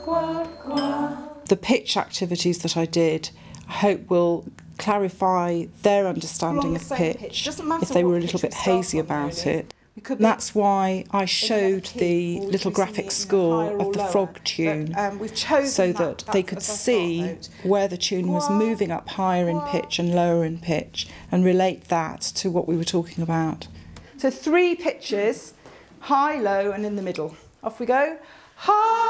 The pitch activities that I did, I hope will clarify their understanding of pitch if they were a little bit hazy about it. That's why I showed the little graphic score of the frog tune, so that they could see where the tune was moving up higher in pitch and lower in pitch, and relate that to what we were talking about. So 3 pitches, high, low and in the middle. Off we go. High.